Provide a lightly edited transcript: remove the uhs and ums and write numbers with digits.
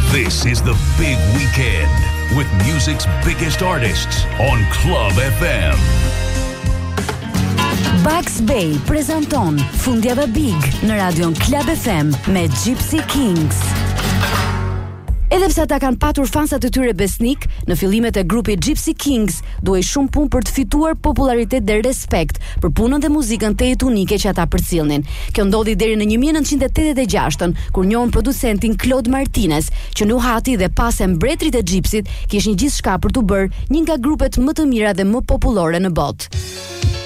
This is the big weekend with music's biggest artists on Club FM. Bugs Bay prezanton Fundjava Big në radion Club FM me Gypsy Kings. Edhe pse ata kanë patur fansat e tyre besnik, në fillimet e grupit Gypsy Kings duhej shumë punë për të fituar popularitet dhe respekt për punën dhe muzikën të jetë unike që ata përcjellnin. Kjo ndodhi deri në 1986, kur njohën producentin Claude Martinez, që nuhati dhe pas e mbretërit e Gypsyt kishin gjithçka për t'u bërë një nga grupet më të mira dhe më popullore në botë.